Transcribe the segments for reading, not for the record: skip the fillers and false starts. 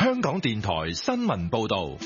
香港電台新聞報道。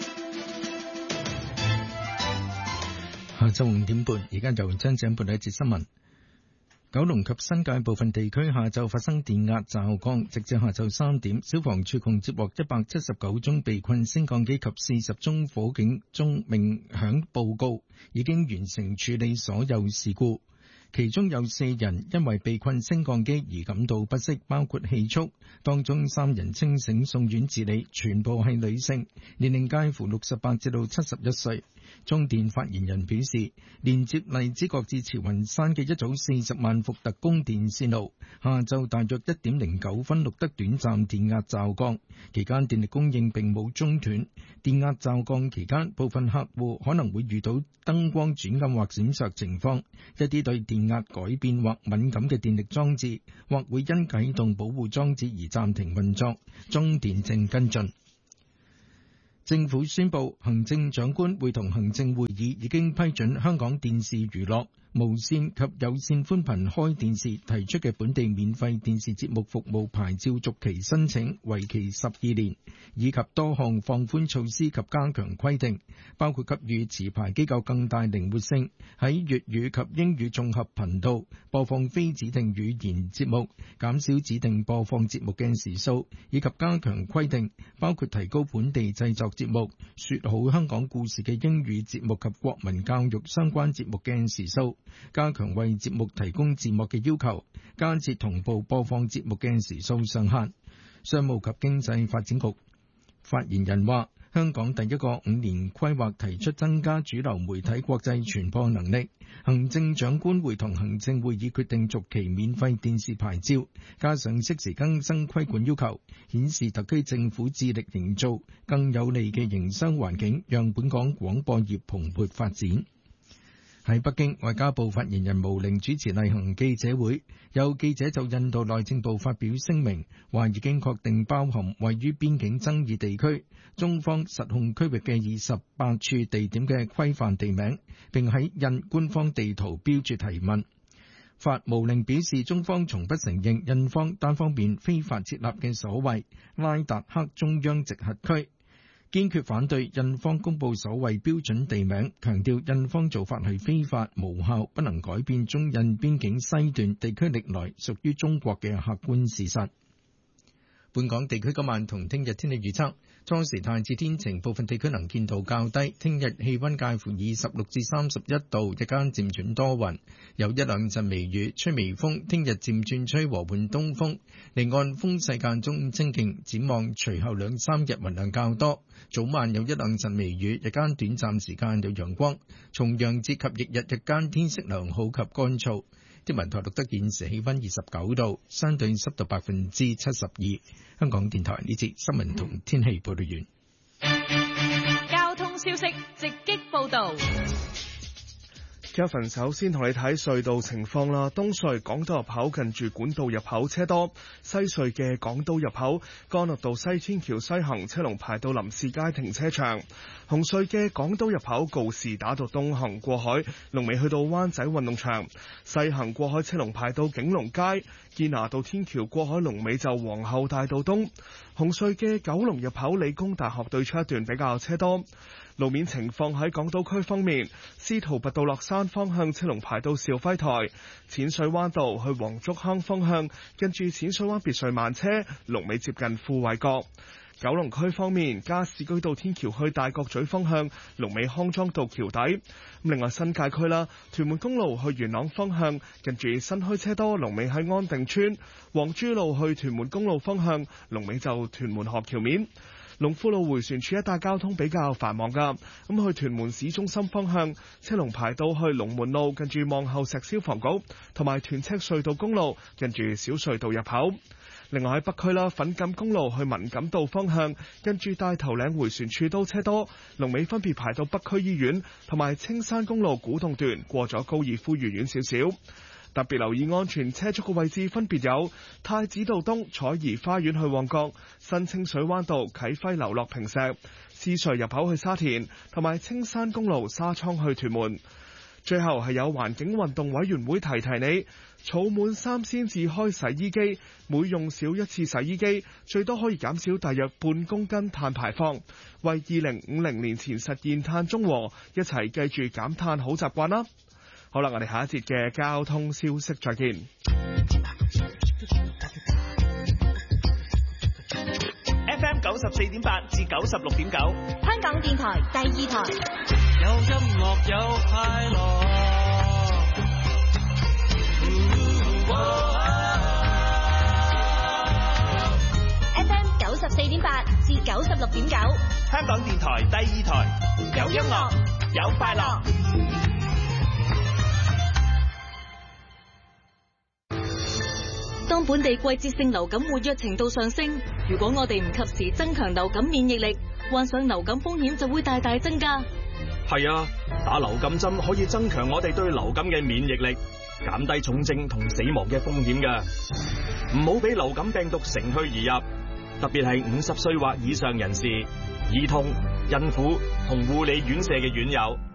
下晝5點半，而家由張井報道一節新聞。九龍及新界部分地區下晝發生電壓驟降，直至下晝3點，消防處共接獲179宗被困升降機及40宗火警鐘鳴響報告，已經完成處理所有事故。其中有4人因為被困升降機而感到不適，包括氣促，當中3人清醒送院治理，全部係女性，年齡介乎68至到71歲。中電發言人表示，連接荔枝角至慈雲山嘅一組40萬伏特供電線路，下晝大約1點09分錄得短暫電壓驟降，期間電力供應並冇中斷。電壓驟降期間，部分客戶可能會遇到燈光轉暗或閃爍情況，一啲對電壓改變或敏感嘅電力裝置，或會因啟動保護裝置而暫停運作。中電正跟進。政府宣布，行政長官會同行政會議已經批准香港電視娛樂、無線及有線寬頻開電視提出嘅本地免費電視節目服務牌照續期申請，為期12年，以及多項放寬措施及加強規定，包括給予持牌機構更大靈活性，喺粵語及英語綜合頻道播放非指定語言節目，減少指定播放節目嘅時數，以及加強規定，包括提高本地製作節目、說好香港故事嘅英語節目及國民教育相關節目嘅時數，加強為節目提供字幕嘅要求，加設同步播放節目嘅時數上限。商務及經濟發展局發言人話，香港第一個5年規劃提出增加主流媒體國際傳播能力，行政長官會同行政會議決定續期免費電視牌照，加上適時更新規管要求，顯示特區政府致力營造更有利嘅營商環境，讓本港廣播業蓬勃發展。喺北京，外交部發言人毛寧主持例行記者會，有記者就印度內政部發表聲明，話已經確定包含位於邊境爭議地區、中方實控區域嘅28處地點嘅規範地名，並喺印官方地圖標註提問。毛寧表示，中方從不承認印方單方面非法設立嘅所謂拉達克中央直轄區，堅決反對印方公布所謂標準地名，強調印方做法係非法無效，不能改變中印邊境西段地區歷來屬於中國嘅客觀事實。本港地區今晚同聽日天氣預測，初時大致天晴，部分地區能見度較低。聽日氣溫介乎26至31度，日間漸轉多雲，有一兩陣微雨，吹微風。聽日漸轉吹和緩東風，離岸風勢間中清勁。展望隨後2、3日雲量較多，早晚有一兩陣微雨，日間短暫時間有陽光。重陽節及翌日日間天色良好及乾燥。天文台錄得現時氣溫29度，相對濕度72%。香港電台呢節新聞同天氣報道完。 交通消息直擊報道。 Kevin 首先同你睇隧道情況啦。東隧港島入口近住管道入口車多，西隧嘅港島入口干諾道西天橋西行車龍排到林士街停車場。紅隧嘅港島入口告士打道東行過海，龍尾去到灣仔運動場；西行過海車龍排到景隆街。堅拿道天橋過海龍尾就皇后大道東。紅隧嘅九龍入口理工大學對出一段比較車多。路面情況喺港島區方面，司徒拔道落山方向車龍排到肇輝台，淺水灣道去黃竹坑方向跟住淺水灣別墅慢車，龍尾接近富衛閣。九龍區方面，加士居道天橋去大角咀方向，龍尾康莊道橋底。另外新界區啦，屯門公路去元朗方向，近住新墟車多，龍尾喺安定村；黃珠路去屯門公路方向，龍尾就屯門河橋面。龍富路迴旋處一帶交通比較繁忙噶，咁去屯門市中心方向，車龍排到去龍門路，近住望后石消防局，同埋屯赤隧道公路，近住小隧道入口。另外喺北區啦，粉錦公路去文錦道方向，跟住大頭嶺迴旋處都車多，龍尾分別排到北區醫院，同埋青山公路古洞段過咗高爾夫御苑少少。特別留意安全車速嘅位置分別有太子道東彩怡花園去旺角、新清水灣道啟輝樓落坪石、獅隧入口去沙田，同埋青山公路沙涌去屯門。 最後係有環境運動委員會提你，儲滿3先至開洗衣機，每用少一次洗衣機，最多可以減少大約半公斤碳排放，為2050年前實現碳中和，一齊記住減碳好習慣啦！好啦，我哋下一節嘅交通消息再見。 FM 94.8至96.9， 香港電台第2台， 有音樂有快樂。 FM 94.8至96.9， 香港電台第2台，有音樂有快樂。 當本地季節性流感活躍程度上升，如果我哋唔及時增強流感免疫力，患上流感風險就會大大增加。 係啊，打流感針可以增強我哋對流感嘅免疫力，減低重症同死亡嘅風險㗎。唔好俾流感病毒乘虛而入，特別係50歲或以上人士、兒童、孕婦同護理院舍嘅院友。